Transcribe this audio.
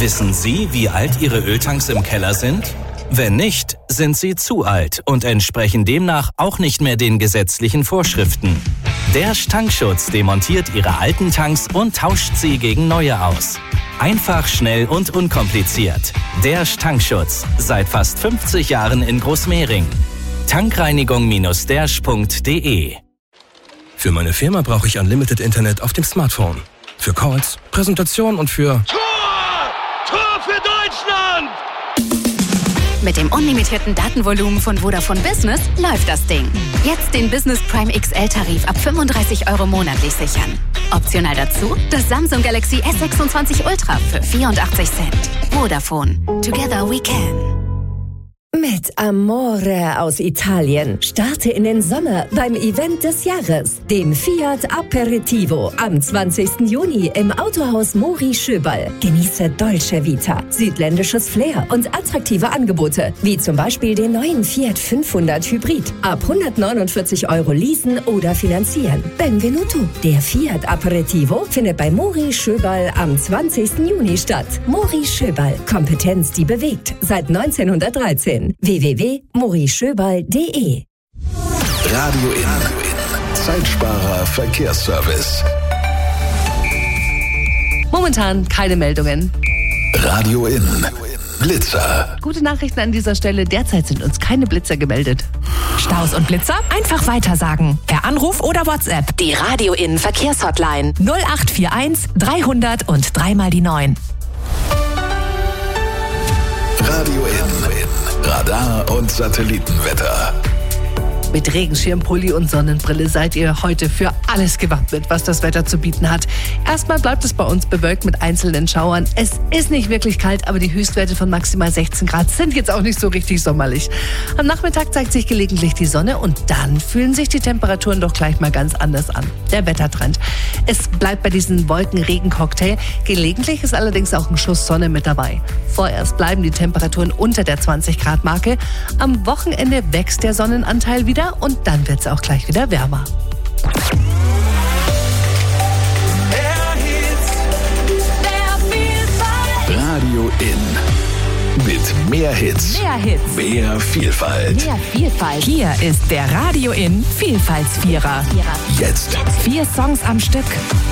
Wissen Sie, wie alt Ihre Öltanks im Keller sind? Wenn nicht, sind sie zu alt und entsprechen demnach auch nicht mehr den gesetzlichen Vorschriften. Der Tankschutz demontiert Ihre alten Tanks und tauscht sie gegen neue aus. Einfach, schnell und unkompliziert. Der Tankschutz. Seit fast 50 Jahren in Großmehring. Tankreinigung-dersch.de. Für meine Firma brauche ich Unlimited Internet auf dem Smartphone. Für Calls, Präsentation und für... Tor! Tor für Deutschland! Mit dem unlimitierten Datenvolumen von Vodafone Business läuft das Ding. Jetzt den Business Prime XL-Tarif ab 35 € monatlich sichern. Optional dazu das Samsung Galaxy S26 Ultra für 84 Cent. Vodafone. Together we can. Mit Amore aus Italien starte in den Sommer beim Event des Jahres, dem Fiat Aperitivo am 20. Juni im Autohaus Mori Schöberl. Genieße Dolce Vita, südländisches Flair und attraktive Angebote, wie zum Beispiel den neuen Fiat 500 Hybrid. Ab 149 € leasen oder finanzieren. Benvenuto. Der Fiat Aperitivo findet bei Mori Schöberl am 20. Juni statt. Mori Schöberl. Kompetenz, die bewegt. Seit 1913. www.morischöberl.de. Radio In. Zeitsparer Verkehrsservice. Momentan keine Meldungen. Radio In. Blitzer. Gute Nachrichten an dieser Stelle. Derzeit sind uns keine Blitzer gemeldet. Staus und Blitzer? Einfach weitersagen. Per Anruf oder WhatsApp. Die Radio In Verkehrshotline 0841 300 und 3 mal die 9. Radio In. Radar und Satellitenwetter. Mit Regenschirm, Pulli und Sonnenbrille seid ihr heute für alles gewappnet, was das Wetter zu bieten hat. Erstmal bleibt es bei uns bewölkt mit einzelnen Schauern. Es ist nicht wirklich kalt, aber die Höchstwerte von maximal 16 Grad sind jetzt auch nicht so richtig sommerlich. Am Nachmittag zeigt sich gelegentlich die Sonne und dann fühlen sich die Temperaturen doch gleich mal ganz anders an. Der Wettertrend. Es bleibt bei diesem Wolken-Regen-Cocktail. Gelegentlich ist allerdings auch ein Schuss Sonne mit dabei. Vorerst bleiben die Temperaturen unter der 20-Grad-Marke. Am Wochenende wächst der Sonnenanteil wieder und dann wird es auch gleich wieder wärmer. Radio In. Mit mehr Hits. Mehr Hits. Mehr Vielfalt. Mehr Vielfalt. Hier ist der Radio In Vielfaltsvierer. Jetzt. 4 Songs am Stück.